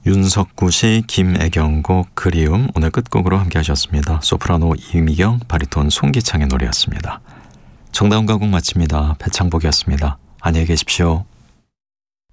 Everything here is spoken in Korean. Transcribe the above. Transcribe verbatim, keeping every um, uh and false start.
윤석구시, 김애경곡 그리움 오늘 끝곡으로 함께 하셨습니다. 소프라노 이미경, 바리톤 송기창의 노래였습니다. 정다운 가곡 마칩니다. 배창복이었습니다. 안녕히 계십시오.